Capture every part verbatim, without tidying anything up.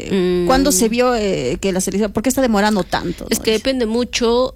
Eh, mm. ¿Cuándo se vio eh, que la selección, por qué está demorando tanto? Es ¿no? que depende mucho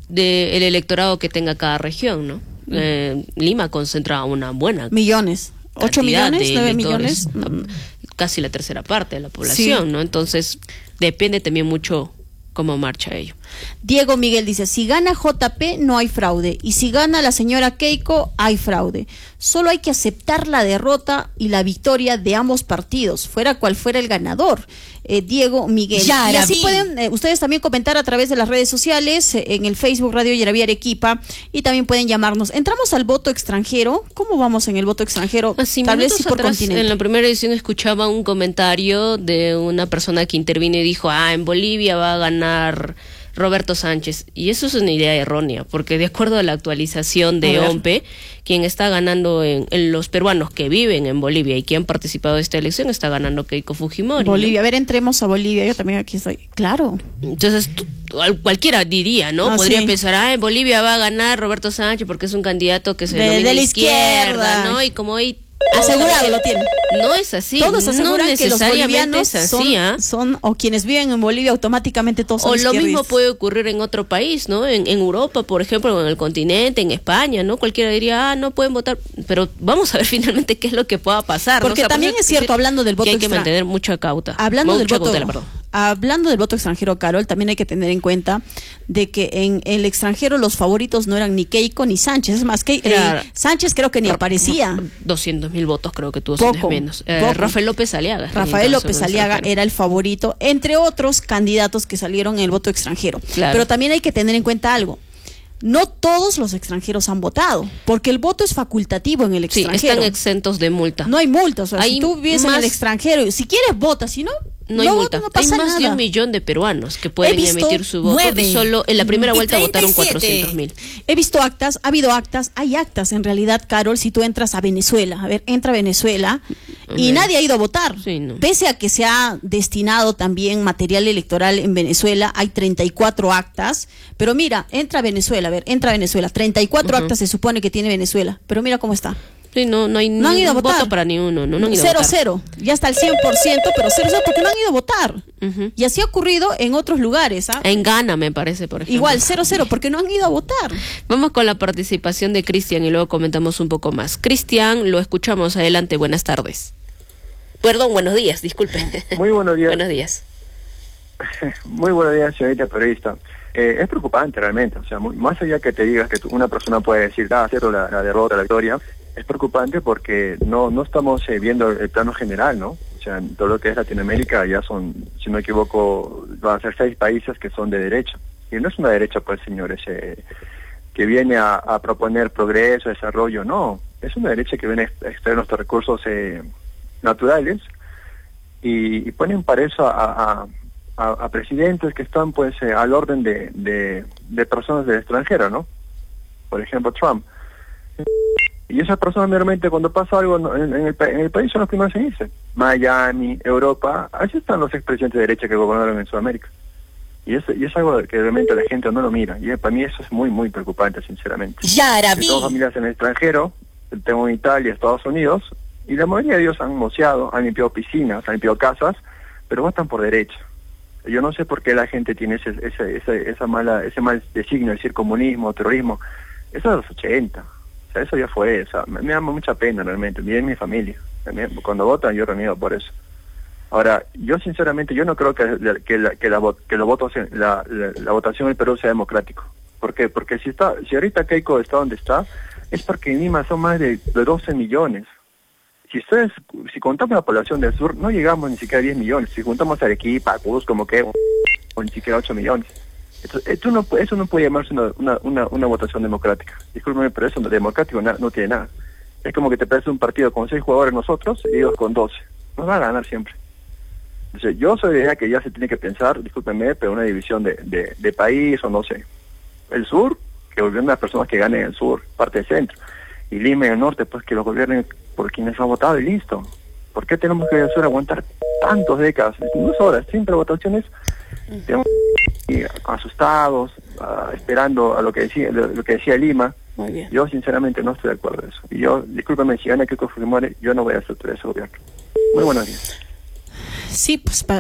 del electorado que tenga cada región, ¿no? Mm. Eh, Lima concentra una buena millones, ocho millones, nueve millones, casi la tercera parte de la población, sí. ¿no? Entonces depende también mucho cómo marcha ello. Diego Miguel dice, si gana J P no hay fraude, y si gana la señora Keiko hay fraude. Solo hay que aceptar la derrota y la victoria de ambos partidos, fuera cual fuera el ganador. Eh, Diego Miguel. Ya, y así vi. pueden eh, ustedes también comentar a través de las redes sociales, eh, en el Facebook Radio Yaraví Arequipa, y también pueden llamarnos. Entramos al voto extranjero. ¿Cómo vamos en el voto extranjero? Así, Tal vez sí por atrás, continente. En la primera edición escuchaba un comentario de una persona que intervino y dijo, ah, en Bolivia va a ganar Roberto Sánchez, y eso es una idea errónea, porque de acuerdo a la actualización de O M P E, quien está ganando en, en los peruanos que viven en Bolivia y que han participado de esta elección, está ganando Keiko Fujimori. Bolivia, ¿no? A ver, entremos a Bolivia, yo también aquí estoy, claro. Entonces, tú, cualquiera diría, ¿no? Ah, Podría sí. pensar, ah, en Bolivia va a ganar Roberto Sánchez porque es un candidato que se de, denomina de la izquierda, izquierda, ¿no? Y como ahí asegurado lo tiene. No es así. Todos aseguran no que los bolivianos es así, son, ¿eh? son, o quienes viven en Bolivia automáticamente todos son O lo mismo izquierdistas. puede ocurrir en otro país, ¿no? En, en Europa, por ejemplo, o en el continente, en España, ¿no? Cualquiera diría, ah, no pueden votar, pero vamos a ver finalmente qué es lo que pueda pasar. Porque ¿no? O sea, también es cierto, hablando del voto que hay que extra... mantener mucha cauta. Hablando mucha del voto, cautela, perdón. Hablando del voto extranjero, Carol, también hay que tener en cuenta de que en el extranjero los favoritos no eran ni Keiko ni Sánchez. Es más, que eh, Sánchez creo que ni aparecía. doscientos mil votos creo que tuvo, poco, menos. Eh, poco. Rafael López Aliaga. Rafael López Aliaga era el favorito, entre otros candidatos que salieron en el voto extranjero. Claro. Pero también hay que tener en cuenta algo. No todos los extranjeros han votado, porque el voto es facultativo en el extranjero. Sí, están exentos de multa. No hay multa, o sea, hay si tú vives más... en el extranjero, si quieres vota, si no, no hay no, multa. No pasa hay más nada. de un millón de peruanos que pueden emitir su voto nueve, y solo en la primera vuelta votaron treinta y siete. cuatrocientos mil. He visto actas, ha habido actas, hay actas en realidad, Carol, si tú entras a Venezuela, a ver, entra a Venezuela y Okay. nadie ha ido a votar. Sí, no. Pese a que se ha destinado también material electoral en Venezuela, hay treinta y cuatro actas, pero mira, entra a Venezuela, a ver, entra a Venezuela, treinta y cuatro uh-huh. actas se supone que tiene Venezuela, pero mira cómo está. Sí, no, no hay no han ido a votar. voto para ni uno. No, no han ido cero, a votar. cero. Ya está el cien por ciento, pero cero, cero, porque no han ido a votar. Uh-huh. Y así ha ocurrido en otros lugares. ¿ah? En Ghana, me parece, por ejemplo. Igual, cero, cero, porque no han ido a votar. Vamos con la participación de Cristian y luego comentamos un poco más. Cristian, lo escuchamos. Adelante, buenas tardes. Perdón, buenos días, disculpe. Muy buenos días. Buenos días. Muy buenos días, señorita periodista. Eh, es preocupante realmente, o sea, muy, más allá que te digas que tú, una persona puede decir, ah, cierto, la, la derrota, la victoria, es preocupante porque no no estamos eh, viendo el plano general, ¿no? O sea, en todo lo que es Latinoamérica ya son, si no me equivoco, van a ser seis países que son de derecha. Y no es una derecha, pues, señores, eh, que viene a, a proponer progreso, desarrollo, no. Es una derecha que viene a extraer nuestros recursos eh, naturales y, y ponen para eso a, a A, a presidentes que están pues eh, al orden de, de, de personas del extranjero, ¿no? Por ejemplo, Trump. Y esas personas normalmente cuando pasa algo en, en, el, en el país son los primeros en irse. Miami, Europa, así están los expresidentes de derecha que gobernaron en Sudamérica. Y es, y es algo que realmente la gente no lo mira. Y para mí eso es muy, muy preocupante, sinceramente. Yaraví. Tengo familias en el extranjero, tengo en Italia, Estados Unidos, y la mayoría de ellos han moceado, han limpiado piscinas, han limpiado casas, pero votan por derecha. Yo no sé por qué la gente tiene ese, ese, ese, esa mala, ese mal designio, decir comunismo, terrorismo. Eso es de los ochenta. O sea, eso ya fue. O sea, me, me da mucha pena realmente. Miren mi familia. Cuando votan, yo reniego por eso. Ahora, yo sinceramente, yo no creo que, que, la, que, la, que los votos, la, la, la votación en el Perú sea democrático. ¿Por qué? Porque si está, si ahorita Keiko está donde está, es porque en Lima son más de, de doce millones. Si ustedes, si contamos la población del sur, no llegamos ni siquiera a diez millones. Si juntamos a Arequipa, a Cusco, como que, o ni siquiera ocho millones. Esto, esto no, eso no puede llamarse una, una, una, una votación democrática. Discúlpeme, pero eso no, democrático no, no tiene nada. Es como que te parece un partido con seis jugadores nosotros y ellos con doce. Nos va a ganar siempre. Entonces, yo soy de idea que ya se tiene que pensar, discúlpenme, pero una división de, de, de país o no sé. El sur, que gobiernen las personas que ganen el sur, parte del centro. Y Lima en el norte, pues que los gobiernen por quienes han votado y listo. ¿Por qué tenemos que hacer aguantar tantas décadas? No es hora, siempre votaciones, tenemos que ir asustados, uh, esperando a lo que decía lo, lo que decía Lima. Muy bien. Yo sinceramente no estoy de acuerdo con eso. Y yo, discúlpeme, si gana Keiko Fujimori, yo no voy a aceptar ese gobierno. Muy buenos días. Sí, pues